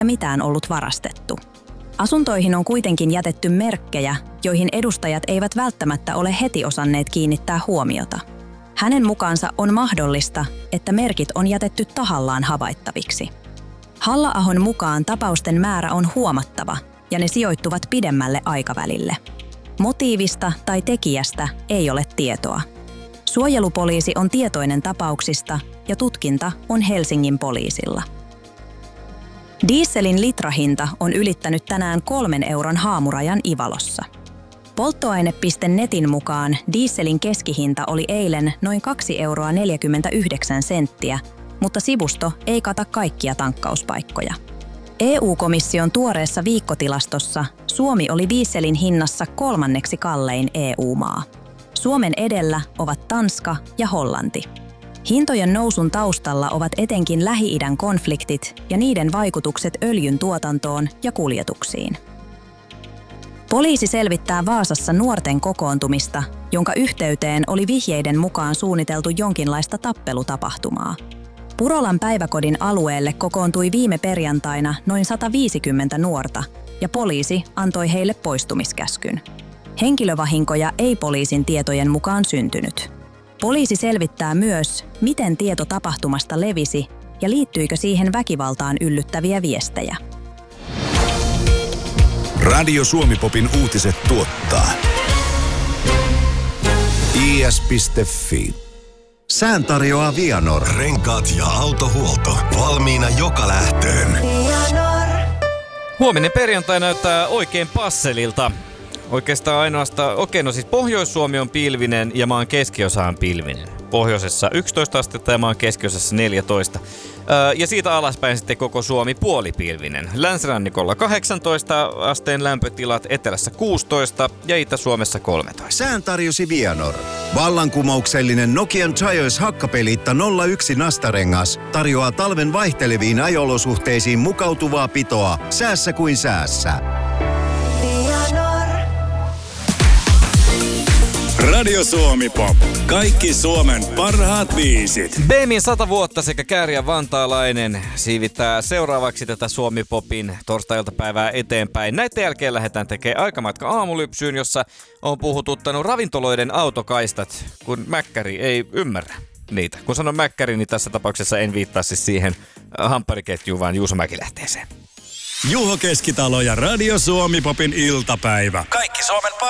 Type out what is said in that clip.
mitään ollut varastettu. Asuntoihin on kuitenkin jätetty merkkejä, joihin edustajat eivät välttämättä ole heti osanneet kiinnittää huomiota. Hänen mukaansa on mahdollista, että merkit on jätetty tahallaan havaittaviksi. Halla-ahon mukaan tapausten määrä on huomattava ja ne sijoittuvat pidemmälle aikavälille. Motiivista tai tekijästä ei ole tietoa. Suojelupoliisi on tietoinen tapauksista ja tutkinta on Helsingin poliisilla. Dieselin litrahinta on ylittänyt tänään 3 euron haamurajan Ivalossa. Polttoaine.netin mukaan dieselin keskihinta oli eilen noin 2,49 €, mutta sivusto ei kata kaikkia tankkauspaikkoja. EU-komission tuoreessa viikkotilastossa Suomi oli dieselin hinnassa 3. kallein EU-maa. Suomen edellä ovat Tanska ja Hollanti. Hintojen nousun taustalla ovat etenkin Lähi-idän konfliktit ja niiden vaikutukset öljyn tuotantoon ja kuljetuksiin. Poliisi selvittää Vaasassa nuorten kokoontumista, jonka yhteyteen oli vihjeiden mukaan suunniteltu jonkinlaista tappelutapahtumaa. Purolan päiväkodin alueelle kokoontui viime perjantaina noin 150 nuorta ja poliisi antoi heille poistumiskäskyn. Henkilövahinkoja ei poliisin tietojen mukaan syntynyt. Poliisi selvittää myös, miten tieto tapahtumasta levisi ja liittyykö siihen väkivaltaan yllyttäviä viestejä. Radio Suomi-popin uutiset tuottaa is.fi. Sään tarjoaa Vianor. Renkaat ja autohuolto. Valmiina joka lähtöön. Huominen perjantai näyttää oikein passelilta. Oikeastaan ainoastaan, siis Pohjois-Suomi on pilvinen ja maan keskiosa on pilvinen. Pohjoisessa 11 astetta ja maan keskiosassa 14. Ja siitä alaspäin sitten koko Suomi puolipilvinen. Länsirannikolla 18 asteen lämpötilat, etelässä 16 ja Itä-Suomessa 13. Sään tarjosi Vianor. Vallankumouksellinen Nokian Giants hakkapeliitta 01 nastarengas tarjoaa talven vaihteleviin ajolosuhteisiin mukautuvaa pitoa säässä kuin säässä. Radio Suomi Pop. Kaikki Suomen parhaat biisit. Beemin 100 vuotta sekä Kääriä vantaalainen siivittää seuraavaksi tätä Suomi Popin torstai-iltapäivää eteenpäin. Näiden jälkeen lähdetään tekemään aikamatka aamulypsyyn, jossa on puhututtanut ravintoloiden autokaistat, kun mäkkäri ei ymmärrä niitä. Kun sanon mäkkäri, niin tässä tapauksessa en viittaa siis siihen hamppariketjuun, vaan Juuso Mäkilähteeseen. Juho Keskitalo ja Radio Suomi Popin iltapäivä. Kaikki Suomen